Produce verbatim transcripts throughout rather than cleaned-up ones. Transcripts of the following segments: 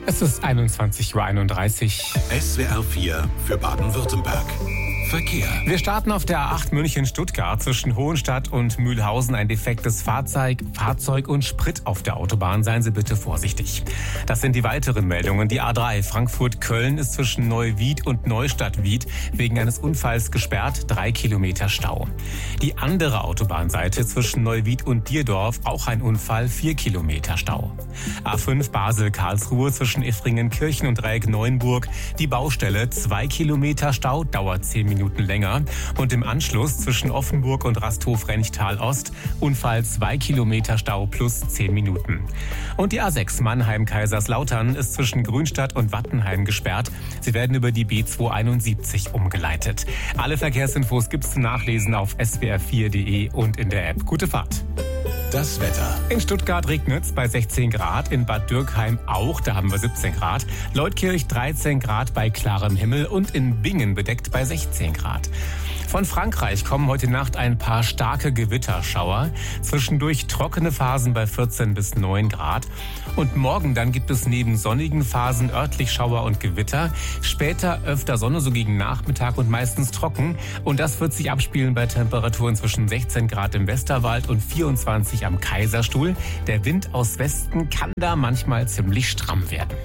Es ist einundzwanzig Uhr einunddreißig. S W R vier für Baden-Württemberg. Verkehr. Wir starten auf der A acht München-Stuttgart zwischen Hohenstadt und Mühlhausen. Ein defektes Fahrzeug, Fahrzeug und Sprit auf der Autobahn. Seien Sie bitte vorsichtig. Das sind die weiteren Meldungen. Die A drei Frankfurt-Köln ist zwischen Neuwied und Neustadt-Wied wegen eines Unfalls gesperrt. Drei Kilometer Stau. Die andere Autobahnseite zwischen Neuwied und Dierdorf, auch ein Unfall. Vier Kilometer Stau. A fünf Basel-Karlsruhe zwischen Effringen-Kirchen und Dreieck-Neuenburg. Die Baustelle. Zwei Kilometer Stau, dauert zehn Minuten länger. Und im Anschluss zwischen Offenburg und Rasthof-Renchtal-Ost Unfall zwei Kilometer Stau plus zehn Minuten. Und die A sechs Mannheim-Kaiserslautern ist zwischen Grünstadt und Wattenheim gesperrt. Sie werden über die B zweihunderteinundsiebzig umgeleitet. Alle Verkehrsinfos gibt's zum Nachlesen auf s w r vier punkt d e und in der App. Gute Fahrt. Das Wetter. In Stuttgart regnet's bei sechzehn Grad, in Bad Dürkheim auch, da haben wir siebzehn Grad. Leutkirch dreizehn Grad bei klarem Himmel und in Bingen bedeckt bei sechzehn Grad. Von Frankreich kommen heute Nacht ein paar starke Gewitterschauer. Zwischendurch trockene Phasen bei vierzehn bis neun Grad. Und morgen dann gibt es neben sonnigen Phasen örtlich Schauer und Gewitter. Später öfter Sonne, so gegen Nachmittag und meistens trocken. Und das wird sich abspielen bei Temperaturen zwischen sechzehn Grad im Westerwald und vierundzwanzig am Kaiserstuhl. Der Wind aus Westen kann da manchmal ziemlich stramm werden.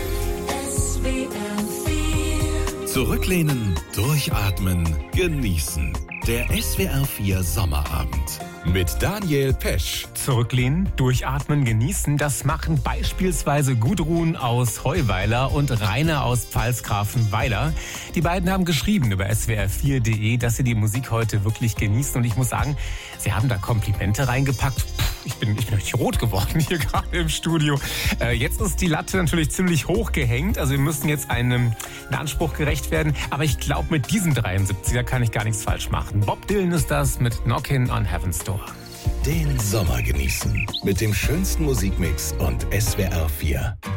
Zurücklehnen, durchatmen, genießen. Der S W R vier Sommerabend mit Daniel Pesch. Zurücklehnen, durchatmen, genießen, das machen beispielsweise Gudrun aus Heuweiler und Rainer aus Pfalzgrafenweiler. Die beiden haben geschrieben über s w r vier punkt d e, dass sie die Musik heute wirklich genießen. Und ich muss sagen, sie haben da Komplimente reingepackt. Puh, ich bin, ich bin richtig rot geworden hier gerade im Studio. Äh, jetzt ist die Latte natürlich ziemlich hoch gehängt. Also wir müssen jetzt einem, einem Anspruch gerecht werden. Aber ich glaube, mit diesem dreiundsiebziger kann ich gar nichts falsch machen. Bob Dylan ist das mit Knockin' on Heaven's Door. Den Sommer genießen mit dem schönsten Musikmix und S W R vier.